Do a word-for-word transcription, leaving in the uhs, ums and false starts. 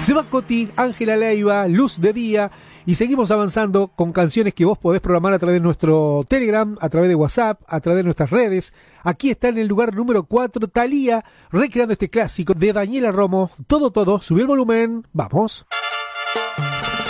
Seba Coti, Ángela Leiva, Luz de Día, y seguimos avanzando con canciones que vos podés programar a través de nuestro Telegram, a través de WhatsApp, a través de nuestras redes. Aquí está en el lugar número cuatro, Thalía, recreando este clásico de Daniela Romo. Todo, todo, subí el volumen, vamos.